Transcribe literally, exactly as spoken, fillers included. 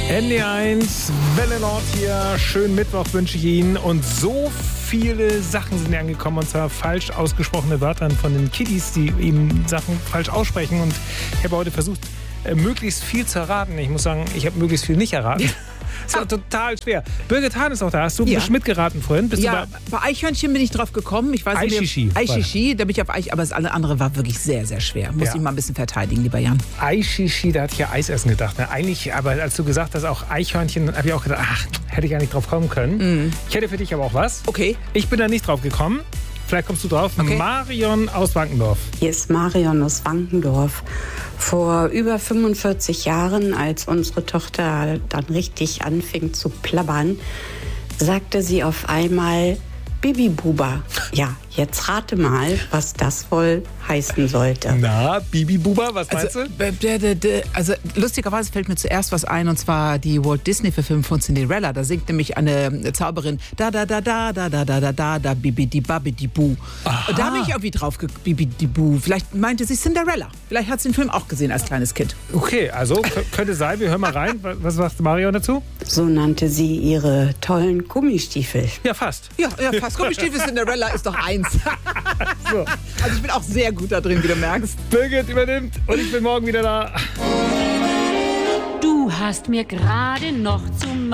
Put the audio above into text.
N D eins, Welle Nord hier. Schönen Mittwoch wünsche ich Ihnen. Und so viele Sachen sind angekommen, und zwar falsch ausgesprochene Wörter von den Kiddies, die eben Sachen falsch aussprechen. Und ich habe heute versucht, möglichst viel zu erraten. Ich muss sagen, ich habe möglichst viel nicht erraten. Das war total schwer. Birgit Hahn ist auch da. Hast du ja. mitgeraten vorhin? Bist ja, du bei, bei Eichhörnchen bin ich drauf gekommen. Ich weiß Eichichi. Eichichi, da bin ich auf Eich, aber das alle andere war wirklich sehr, sehr schwer. Muss ja. ich mal ein bisschen verteidigen, lieber Jan. Eichichi, da hatte ich ja Eisessen gedacht. Ne? Eigentlich, aber als du gesagt hast, auch Eichhörnchen, habe ich auch gedacht, ach, hätte ich gar nicht drauf kommen können. Mm. Ich hätte für dich aber auch was. Okay. Ich bin da nicht drauf gekommen. Vielleicht kommst du drauf. Okay. Marion aus Wankendorf. Hier ist Marion aus Wankendorf. Vor über fünfundvierzig Jahren, als unsere Tochter dann richtig anfing zu plappern, sagte sie auf einmal Bibi-Buba. Ja, jetzt rate mal, was das wohl heißen sollte. Na, Bibi-Buba, was meinst also, du? Also lustigerweise fällt mir zuerst was ein, und zwar die Walt Disney-Verfilmung von Cinderella. Da singt nämlich eine Zauberin da da da da da da da da da da bibi di babi di bu. Und da bin ich irgendwie drauf ge bibi di bu. Vielleicht meinte sie Cinderella. Vielleicht hat sie den Film auch gesehen als kleines Kind. Okay, also könnte sein. Wir hören mal rein. Was sagt Marion dazu? So nannte sie ihre tollen Gummistiefel. Ja, fast. Ja, ja fast. Gummistiefel Cinderella ist doch eins. So. Also ich bin auch sehr gut da drin, wie du merkst. Birgit übernimmt und ich bin morgen wieder da. Du hast mir gerade noch zu